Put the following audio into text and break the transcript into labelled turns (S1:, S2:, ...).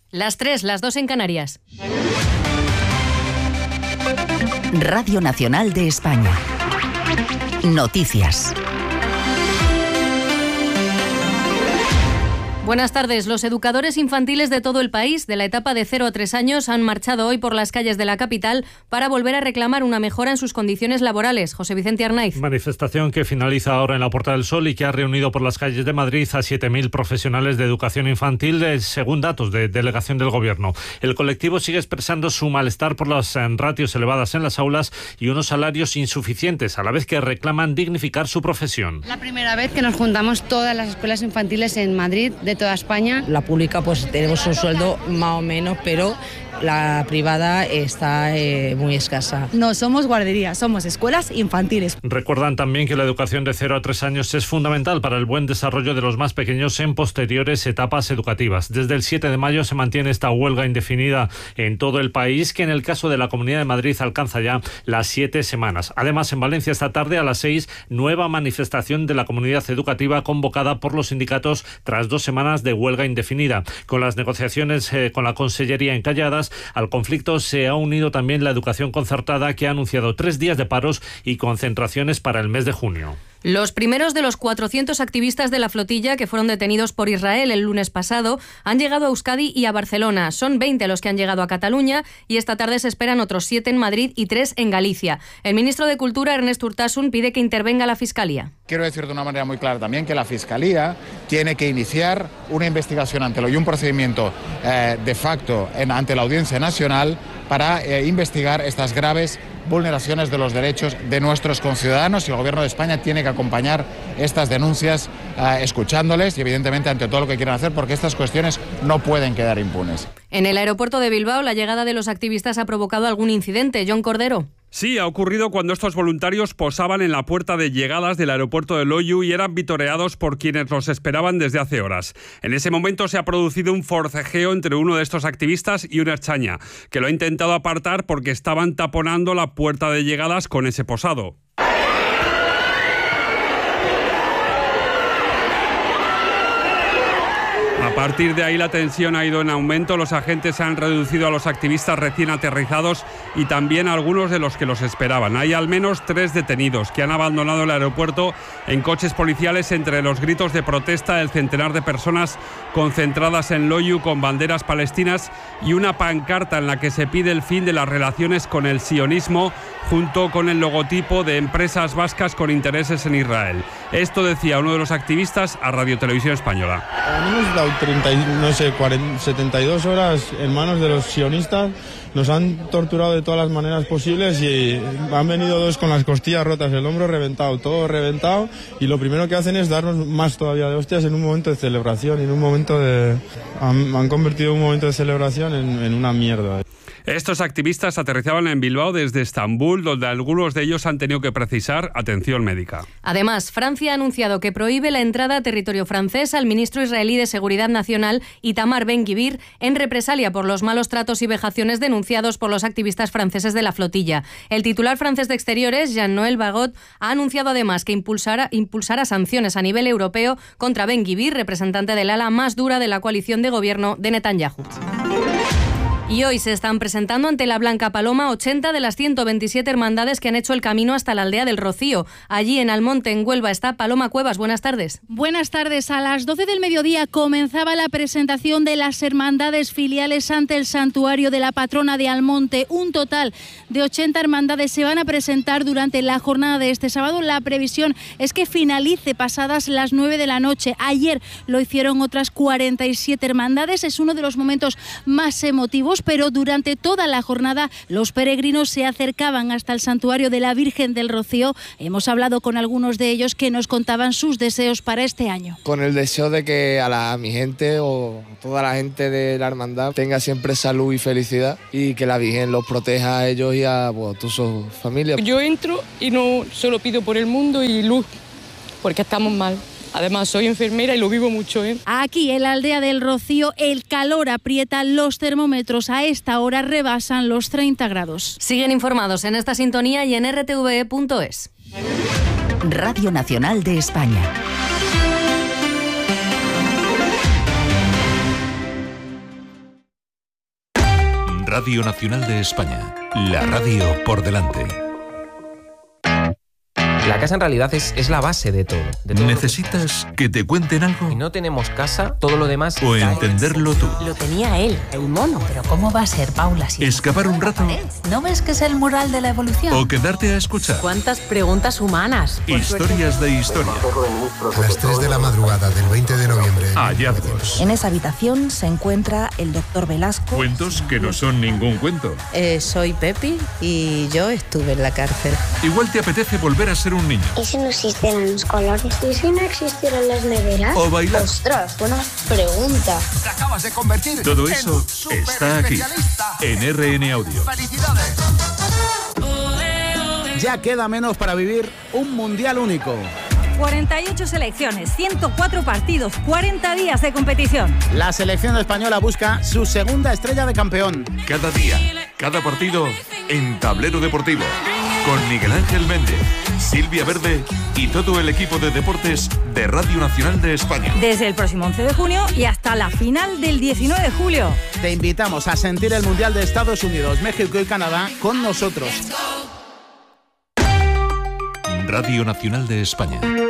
S1: Las 3, las 2 en Canarias.
S2: Radio Nacional de España. Noticias.
S1: Buenas tardes. Los educadores infantiles de todo el país, de la etapa de 0 a 3 años, han marchado hoy por las calles de la capital para volver a reclamar una mejora en sus condiciones laborales. José Vicente Arnaiz.
S3: Manifestación que finaliza ahora en la Puerta del Sol y que ha reunido por las calles de Madrid a 7.000 profesionales de educación infantil, según datos de delegación del Gobierno. El colectivo sigue expresando su malestar por las ratios elevadas en las aulas y unos salarios insuficientes, a la vez que reclaman dignificar su profesión.
S4: La primera vez que nos juntamos todas las escuelas infantiles en Madrid, de toda España.
S5: La pública pues tenemos un sueldo más o menos, pero la privada está muy escasa.
S6: No somos guarderías, somos escuelas infantiles.
S3: Recuerdan también que la educación de 0 a 3 años es fundamental para el buen desarrollo de los más pequeños en posteriores etapas educativas. Desde el 7 de mayo se mantiene esta huelga indefinida en todo el país, que en el caso de la Comunidad de Madrid alcanza ya las 7 semanas. Además, en Valencia esta tarde a las 6, nueva manifestación de la comunidad educativa convocada por los sindicatos tras 2 semanas de huelga indefinida. Con las negociaciones con la Consellería encalladas, al conflicto se ha unido también la educación concertada, que ha anunciado 3 días de paros y concentraciones para el mes de junio.
S1: Los primeros de los 400 activistas de la flotilla que fueron detenidos por Israel el lunes pasado han llegado a Euskadi y a Barcelona. Son 20 los que han llegado a Cataluña y esta tarde se esperan otros 7 en Madrid y 3 en Galicia. El ministro de Cultura, Ernest Urtasun, pide que intervenga la Fiscalía.
S7: Quiero decir de una manera muy clara también que la Fiscalía tiene que iniciar una investigación y un procedimiento de facto ante la Audiencia Nacional para investigar estas graves vulneraciones de los derechos de nuestros conciudadanos, y el Gobierno de España tiene que acompañar estas denuncias escuchándoles y evidentemente ante todo lo que quieran hacer, porque estas cuestiones no pueden quedar impunes.
S1: En el aeropuerto de Bilbao, la llegada de los activistas ha provocado algún incidente. Jon Cordero.
S8: Sí, ha ocurrido cuando estos voluntarios posaban en la puerta de llegadas del aeropuerto de Loiu y eran vitoreados por quienes los esperaban desde hace horas. En ese momento se ha producido un forcejeo entre uno de estos activistas y una ertzaina, que lo ha intentado apartar porque estaban taponando la puerta de llegadas con ese posado. A partir de ahí la tensión ha ido en aumento, los agentes han reducido a los activistas recién aterrizados y también a algunos de los que los esperaban. Hay al menos 3 detenidos que han abandonado el aeropuerto en coches policiales entre los gritos de protesta del centenar de personas concentradas en Loiu con banderas palestinas y una pancarta en la que se pide el fin de las relaciones con el sionismo, junto con el logotipo de empresas vascas con intereses en Israel. Esto decía uno de los activistas a Radio Televisión Española.
S9: Hemos dado 72 horas en manos de los sionistas, nos han torturado de todas las maneras posibles y han venido 2 con las costillas rotas, el hombro reventado, todo reventado, y lo primero que hacen es darnos más todavía de hostias en un momento de celebración, en un momento de... Han convertido un momento de celebración en una mierda.
S8: Estos activistas aterrizaban en Bilbao desde Estambul, donde algunos de ellos han tenido que precisar atención médica.
S1: Además, Francia ha anunciado que prohíbe la entrada a territorio francés al ministro israelí de Seguridad Nacional, Itamar Ben-Gvir, en represalia por los malos tratos y vejaciones denunciados por los activistas franceses de la flotilla. El titular francés de Exteriores, Jean-Noël Barrot, ha anunciado además que impulsará sanciones a nivel europeo contra Ben-Gvir, representante del ala más dura de la coalición de gobierno de Netanyahu. Y hoy se están presentando ante la Blanca Paloma 80 de las 127 hermandades que han hecho el camino hasta la aldea del Rocío. Allí en Almonte, en Huelva, está Paloma Cuevas. Buenas tardes.
S10: Buenas tardes. A las 12 del mediodía comenzaba la presentación de las hermandades filiales ante el santuario de la patrona de Almonte. Un total de 80 hermandades se van a presentar durante la jornada de este sábado. La previsión es que finalice pasadas las 9 de la noche. Ayer lo hicieron otras 47 hermandades. Es uno de los momentos más emotivos, pero durante toda la jornada los peregrinos se acercaban hasta el santuario de la Virgen del Rocío. Hemos hablado con algunos de ellos que nos contaban sus deseos para este año.
S11: Con el deseo de que mi gente o toda la gente de la hermandad tenga siempre salud y felicidad, y que la Virgen los proteja a ellos y a toda su familia.
S12: Yo entro y no solo pido por el mundo y luz, porque estamos mal. Además, soy enfermera y lo vivo mucho, ¿eh?
S10: Aquí, en la aldea del Rocío, el calor aprieta los termómetros. A esta hora rebasan los 30 grados.
S1: Siguen informados en esta sintonía y en rtve.es.
S2: Radio Nacional de España.
S13: Radio Nacional de España. La radio por delante.
S14: La casa en realidad es la base de todo.
S13: ¿Necesitas que te cuenten algo?
S14: Si no tenemos casa, todo lo demás...
S13: ¿O entenderlo tú?
S15: Lo tenía él, el mono. Pero ¿cómo va a ser, Paula? Si
S13: ¿escapar un rato?
S15: ¿No ves que es el mural de la evolución?
S13: ¿O quedarte a escuchar?
S15: ¿Cuántas preguntas humanas?
S13: Historias de historia.
S16: A las 3 de la madrugada del 20 de noviembre.
S13: Hallazgos.
S17: En esa habitación se encuentra el doctor Velasco.
S13: Cuentos que no son ningún cuento.
S18: Soy Pepi y yo estuve en la cárcel.
S13: Igual te apetece volver a ser un niño.
S19: ¿Y si no existieran los colores? ¿Y si no existieran las neveras?
S13: O bailar.
S19: ¡Ostras, buena pregunta!
S16: Te acabas de convertir.
S13: Todo eso está aquí, en RN Audio.
S16: ¡Felicidades! Ya queda menos para vivir un mundial único.
S20: 48 selecciones, 104 partidos, 40 días de competición.
S16: La selección española busca su segunda estrella de campeón.
S13: Cada día, cada partido en Tablero Deportivo. Con Miguel Ángel Méndez, Silvia Verde y todo el equipo de deportes de Radio Nacional de España.
S20: Desde el próximo 11 de junio y hasta la final del 19 de julio.
S16: Te invitamos a sentir el Mundial de Estados Unidos, México y Canadá con nosotros.
S13: Radio Nacional de España.